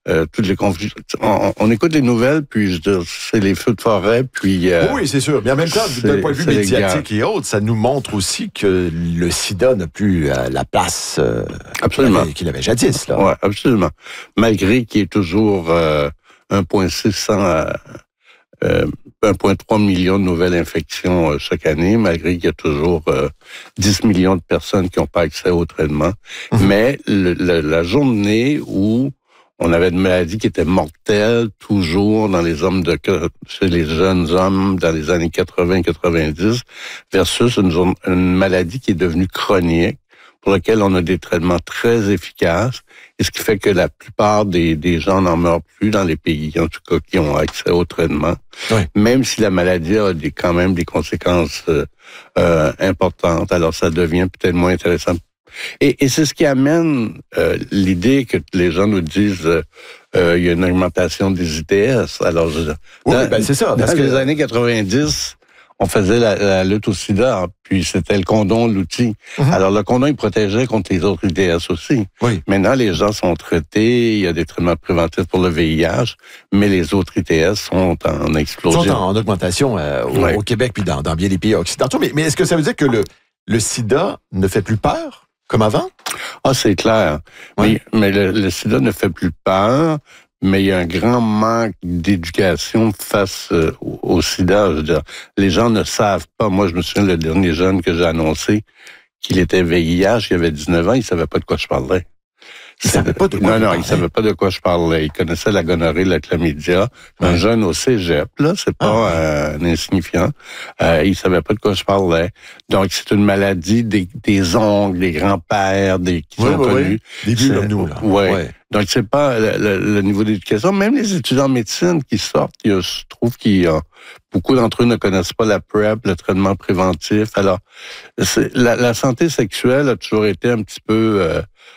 toutes les conflits. On écoute les nouvelles, puis je veux dire, c'est les feux de forêt, puis... oui, c'est sûr. Mais en même temps, d'un point de vue médiatique et autres, ça nous montre aussi que le sida n'a plus la place qu'il avait jadis. Oui, absolument. Malgré qu'il y ait toujours 1,3 million de nouvelles infections chaque année, malgré qu'il y a toujours 10 millions de personnes qui n'ont pas accès au traitement. Mais la journée où on avait une maladie qui était mortelle, toujours dans les chez les jeunes hommes dans les années 80-90, versus une maladie qui est devenue chronique, pour laquelle on a des traitements très efficaces, et ce qui fait que la plupart des gens n'en meurent plus dans les pays, en tout cas, qui ont accès au traitement, même si la maladie a quand même des conséquences importantes. Alors, ça devient peut-être moins intéressant. Et c'est ce qui amène l'idée que les gens nous disent il y a une augmentation des ITS. Alors, c'est ça. Dans les années 90, on faisait la lutte au sida, puis c'était le condom, l'outil. Alors, le condom, il protégeait contre les autres ITS aussi. Oui. Maintenant, les gens sont traités, il y a des traitements préventifs pour le VIH, mais les autres ITS sont en explosion. Ils sont en augmentation au Québec, puis dans bien des pays occidentaux. Mais est-ce que ça veut dire que le sida ne fait plus peur, comme avant? Ah, c'est clair. Oui. Mais le sida ne fait plus peur. Mais il y a un grand manque d'éducation face au sida. Je veux dire, les gens ne savent pas. Moi, je me souviens, le dernier jeune que j'ai annoncé qu'il était VIH, il avait 19 ans, il savait pas de quoi je parlais. Il savait pas de quoi il savait pas de quoi je parlais. Il connaissait la gonorrhée, la chlamydia. Un jeune au cégep, là, c'est pas un insignifiant. Il savait pas de quoi je parlais. Donc, c'est une maladie des oncles, des grands-pères, qui sont connus. Des vieux comme nous, là. Ouais. Donc, c'est pas le niveau d'éducation. Même les étudiants en médecine qui sortent, je trouve beaucoup d'entre eux ne connaissent pas la PrEP, le traitement préventif. Alors, la santé sexuelle a toujours été un petit peu